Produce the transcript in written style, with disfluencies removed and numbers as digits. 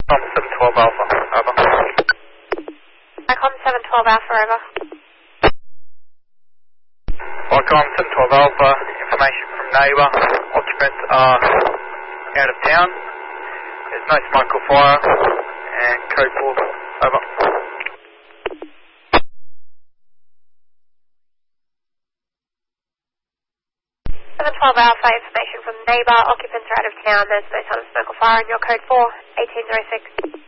Com 712 Alpha, over. Icon 712 Alpha, over. Icon 712 Alpha, information from neighbour, occupants are out of town, there's no smoke or fire, and code 4, over. 712 Alpha, information from neighbour, occupants are out of town, there's no sign of smoke or fire, and your code 4, 1806.